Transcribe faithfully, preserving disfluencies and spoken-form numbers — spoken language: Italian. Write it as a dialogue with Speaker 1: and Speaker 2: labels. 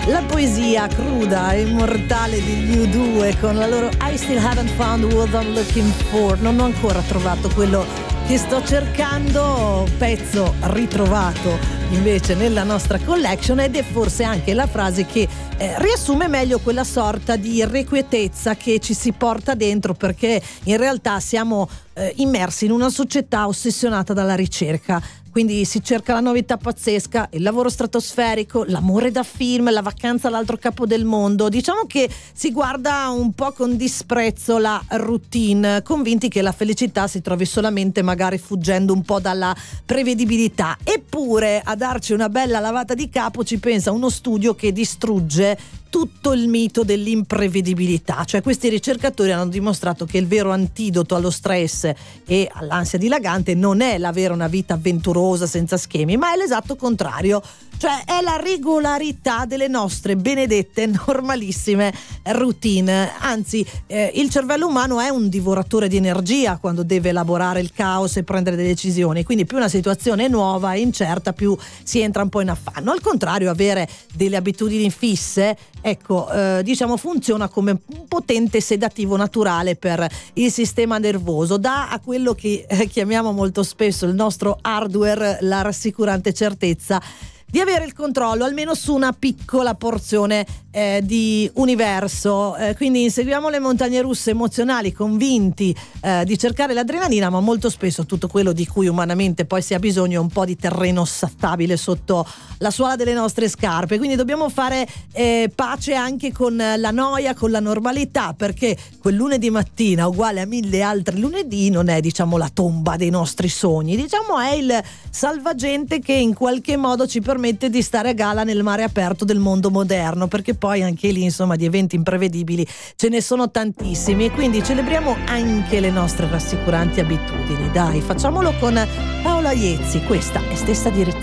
Speaker 1: La poesia cruda e immortale degli U due con la loro I Still Haven't Found What I'm Looking For. Non ho ancora trovato quello che sto cercando, pezzo ritrovato invece nella nostra collection, ed è forse anche la frase che eh, riassume meglio quella sorta di irrequietezza che ci si porta dentro, perché in realtà siamo eh, immersi in una società ossessionata dalla ricerca. Quindi si cerca la novità pazzesca, il lavoro stratosferico, l'amore da film, la vacanza all'altro capo del mondo. Diciamo che si guarda un po' con disprezzo la routine, convinti che la felicità si trovi solamente magari fuggendo un po' dalla prevedibilità. Eppure a darci una bella lavata di capo ci pensa uno studio che distrugge tutto il mito dell'imprevedibilità. Cioè, questi ricercatori hanno dimostrato che il vero antidoto allo stress e all'ansia dilagante non è l'avere una vita avventurosa senza schemi, ma è l'esatto contrario. Cioè è la regolarità delle nostre benedette normalissime routine. Anzi, eh, il cervello umano è un divoratore di energia quando deve elaborare il caos e prendere delle decisioni, quindi più una situazione è nuova e incerta, più si entra un po' in affanno. Al contrario, avere delle abitudini fisse, ecco, eh, diciamo funziona come un potente sedativo naturale per il sistema nervoso, dà a quello che eh, chiamiamo molto spesso il nostro hardware la rassicurante certezza di avere il controllo almeno su una piccola porzione eh, di universo. Eh, quindi inseguiamo le montagne russe emozionali, convinti eh, di cercare l'adrenalina, ma molto spesso tutto quello di cui umanamente poi si ha bisogno è un po' di terreno stabile sotto la suola delle nostre scarpe. Quindi dobbiamo fare eh, pace anche con la noia, con la normalità, perché quel lunedì mattina uguale a mille altri lunedì non è, diciamo, la tomba dei nostri sogni, diciamo è il salvagente che in qualche modo ci permette di stare a gala nel mare aperto del mondo moderno, perché poi anche lì, insomma, di eventi imprevedibili ce ne sono tantissimi, e quindi celebriamo anche le nostre rassicuranti abitudini. Dai, facciamolo con Paola Iezzi, questa è Stessa Direzione.